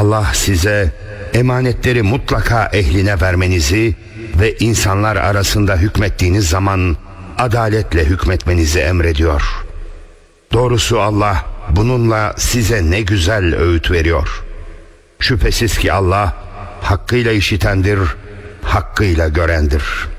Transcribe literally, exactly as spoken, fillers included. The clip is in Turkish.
Allah size emanetleri mutlaka ehline vermenizi ve insanlar arasında hükmettiğiniz zaman adaletle hükmetmenizi emrediyor. Doğrusu Allah bununla size ne güzel öğüt veriyor. Şüphesiz ki Allah hakkıyla işitendir, hakkıyla görendir.